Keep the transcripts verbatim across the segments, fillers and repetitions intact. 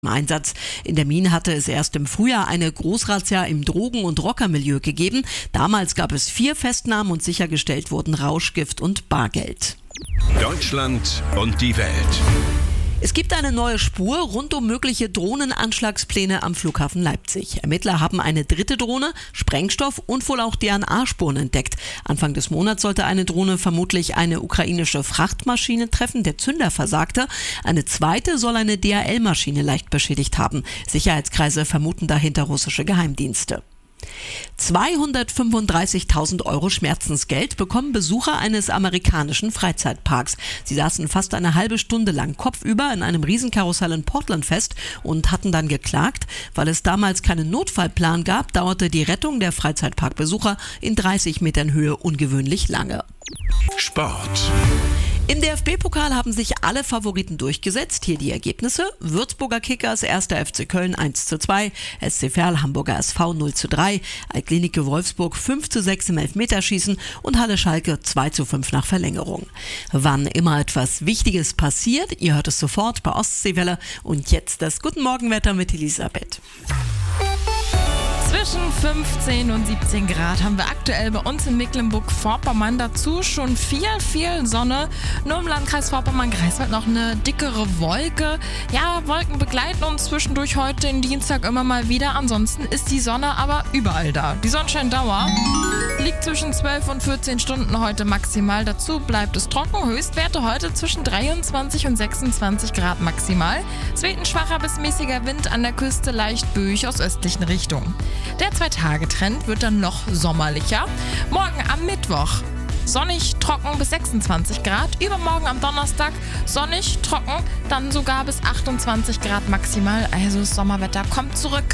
Einsatz. In der Mine hatte es erst im Frühjahr eine Großrazzia im Drogen- und Rockermilieu gegeben. Damals gab es vier Festnahmen und sichergestellt wurden Rauschgift und Bargeld. Deutschland und die Welt. Es gibt eine neue Spur rund um mögliche Drohnenanschlagspläne am Flughafen Leipzig. Ermittler haben eine dritte Drohne, Sprengstoff und wohl auch D N A-Spuren entdeckt. Anfang des Monats sollte eine Drohne vermutlich eine ukrainische Frachtmaschine treffen, der Zünder versagte. Eine zweite soll eine D H L-Maschine leicht beschädigt haben. Sicherheitskreise vermuten dahinter russische Geheimdienste. zweihundertfünfunddreißigtausend Euro Schmerzensgeld bekommen Besucher eines amerikanischen Freizeitparks. Sie saßen fast eine halbe Stunde lang kopfüber in einem Riesenkarussell in Portland fest und hatten dann geklagt. Weil es damals keinen Notfallplan gab, dauerte die Rettung der Freizeitparkbesucher in dreißig Metern Höhe ungewöhnlich lange. Sport. Im D F B-Pokal haben sich alle Favoriten durchgesetzt. Hier die Ergebnisse. Würzburger Kickers, erster F C Köln eins zu zwei, S C Verl, Hamburger S V null zu drei, Altklinike Wolfsburg fünf zu sechs im Elfmeterschießen und Halle Schalke zwei zu fünf nach Verlängerung. Wann immer etwas Wichtiges passiert, ihr hört es sofort bei Ostseewelle. Und jetzt das Guten Morgenwetter mit Elisabeth. Zwischen fünfzehn und siebzehn Grad haben wir aktuell bei uns in Mecklenburg-Vorpommern. Dazu schon viel, viel Sonne. Nur im Landkreis Vorpommern-Greifswald noch eine dickere Wolke. Ja, Wolken begleiten uns zwischendurch heute den Dienstag immer mal wieder. Ansonsten ist die Sonne aber überall da. Die Sonnenscheindauer liegt zwischen zwölf und vierzehn Stunden heute maximal. Dazu bleibt es trocken. Höchstwerte heute zwischen dreiundzwanzig und sechsundzwanzig Grad maximal. Es weht ein schwacher bis mäßiger Wind an der Küste, leicht böig aus östlichen Richtungen. Der Zwei-Tage-Trend wird dann noch sommerlicher. Morgen am Mittwoch sonnig, trocken bis sechsundzwanzig Grad. Übermorgen am Donnerstag sonnig, trocken, dann sogar bis achtundzwanzig Grad maximal. Also das Sommerwetter kommt zurück.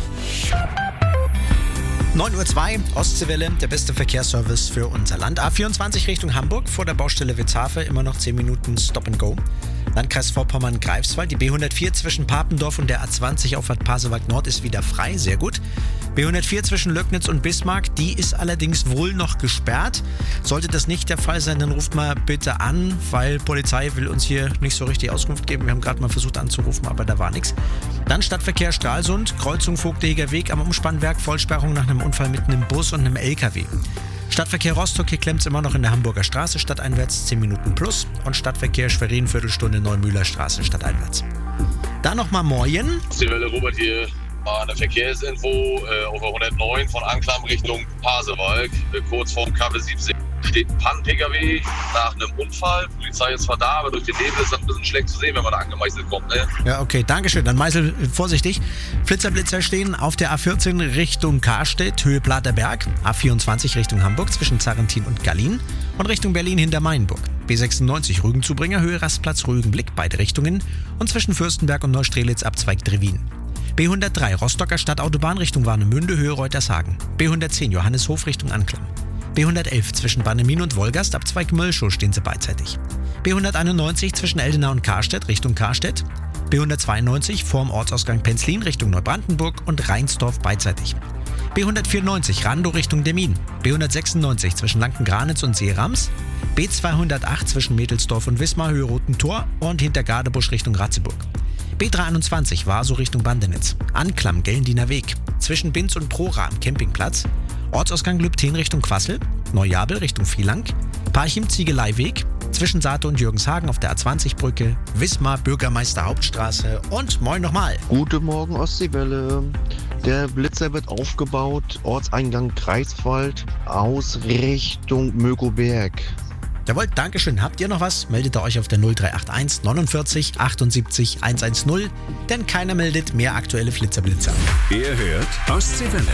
neun Uhr zwei, Ostseewelle, der beste Verkehrsservice für unser Land. A vierundzwanzig Richtung Hamburg, vor der Baustelle Witzhafe, immer noch zehn Minuten Stop and Go. Landkreis Vorpommern-Greifswald, die B hundertvier zwischen Papendorf und der A zwanzig Auffahrt Pasewalk Nord ist wieder frei, sehr gut. B hundertvier zwischen Löcknitz und Bismarck, die ist allerdings wohl noch gesperrt. Sollte das nicht der Fall sein, dann ruft mal bitte an, weil Polizei will uns hier nicht so richtig Auskunft geben. Wir haben gerade mal versucht anzurufen, aber da war nichts. Dann Stadtverkehr Stralsund, Kreuzung Vogtleger Weg am Umspannwerk, Vollsperrung nach einem Unfall mit einem Bus und einem L K W. Stadtverkehr Rostock, hier klemmt es immer noch in der Hamburger Straße, stadteinwärts zehn Minuten plus. Und Stadtverkehr Schwerin, Viertelstunde Neumühler Straße, stadteinwärts. Dann nochmal Moin. Die Welle Robert hier. Eine Verkehrsinfo äh, auf der hundertneun von Anklam Richtung Pasewalk. Äh, kurz vorm K W siebzehn steht ein Pan-P K W nach einem Unfall. Die Polizei ist zwar da, aber durch den Nebel ist das ein bisschen schlecht zu sehen, wenn man da angemeißelt kommt. Ne? Ja, okay, Dankeschön. Dann Meißel, vorsichtig. Flitzer-Blitzer stehen auf der A vierzehn Richtung Karstedt, Höhe Platerberg. A vierundzwanzig Richtung Hamburg zwischen Zarrentin und Gallien. Und Richtung Berlin hinter Mainburg. B sechsundneunzig Rügenzubringer, Höhe Rastplatz Rügenblick, beide Richtungen. Und zwischen Fürstenberg und Neustrelitz Abzweig Drewin. B hundertdrei Rostocker Stadtautobahn Richtung Warnemünde, Höhe Reutershagen. B hundertzehn Johanneshof Richtung Anklam. B hundertelf zwischen Bannemin und Wolgast, Abzweig Mölschow stehen sie beidseitig. B hunderteinundneunzig zwischen Eldenau und Karstedt Richtung Karstedt. B hundertzweiundneunzig vorm Ortsausgang Penzlin Richtung Neubrandenburg und Reinsdorf beidseitig. B hundertvierundneunzig Randow Richtung Demmin. B hundertsechsundneunzig zwischen Lanken-Granitz und Seerams. B zweihundertacht zwischen Mädelsdorf und Wismar, Höhe Rotentor und hinter Gardebusch Richtung Ratzeburg. B dreihunderteinundzwanzig Warsow Richtung Bandenitz. Anklam, Gellendiener Weg. Zwischen Binz und Prora am Campingplatz. Ortsausgang Lübten Richtung Quassel. Neujabel Richtung Vielang. Parchim Ziegeleiweg. Zwischen Saate und Jürgenshagen auf der A zwanzig Brücke. Wismar Bürgermeister Hauptstraße. Und moin nochmal. Guten Morgen Ostseewelle. Der Blitzer wird aufgebaut. Ortseingang Greifswald aus Richtung Mögoberg. Jawohl, Dankeschön. Habt ihr noch was? Meldet ihr euch auf der null drei acht eins neunundvierzig achtundsiebzig hundertzehn, denn keiner meldet mehr aktuelle Flitzer-Blitzer. Ihr hört Ostseewelle.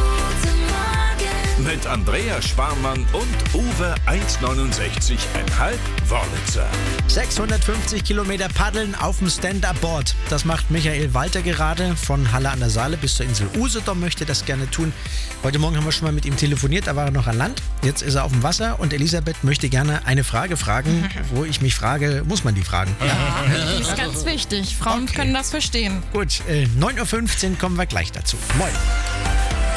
Mit Andrea Sparmann und Uwe eins neunundsechzig Komma fünf Wörlitzer. sechshundertfünfzig Kilometer paddeln auf dem Stand-Up-Board. Das macht Michael Walter gerade von Halle an der Saale bis zur Insel Usedom, möchte das gerne tun. Heute Morgen haben wir schon mal mit ihm telefoniert, da war er noch an Land. Jetzt ist er auf dem Wasser und Elisabeth möchte gerne eine Frage fragen, wo ich mich frage, muss man die fragen? Ja, das ist ganz wichtig. Frauen Okay. können das verstehen. Gut, äh, neun Uhr fünfzehn kommen wir gleich dazu. Moin.